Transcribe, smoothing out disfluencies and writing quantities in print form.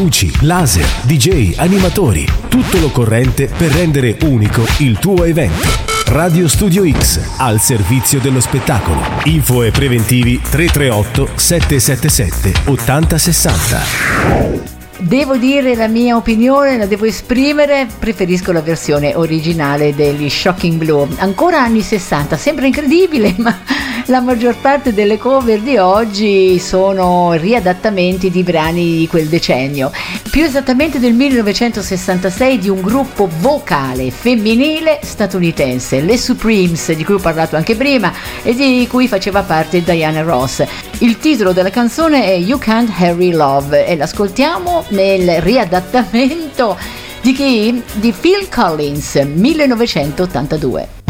luci, laser, DJ, animatori, tutto l'occorrente per rendere unico il tuo evento. Radio Studio X, al servizio dello spettacolo. Info e preventivi 338 777 8060. Devo dire la mia opinione, la devo esprimere, preferisco la versione originale degli Shocking Blue. Ancora anni 60, sembra incredibile, ma la maggior parte delle cover di oggi sono riadattamenti di brani di quel decennio, più esattamente del 1966, di un gruppo vocale femminile statunitense, le Supremes, di cui ho parlato anche prima e di cui faceva parte Diana Ross. Il titolo della canzone è You Can't Hurry Love e l'ascoltiamo nel riadattamento di chi? Di Phil Collins, 1982.